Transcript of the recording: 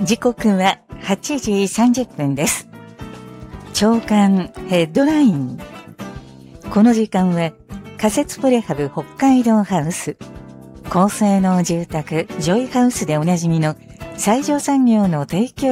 時刻は8時30分です。朝刊ヘッドライン。この時間は仮設プレハブ北海道ハウス、高性能住宅ジョイハウスでおなじみの西条産業の提供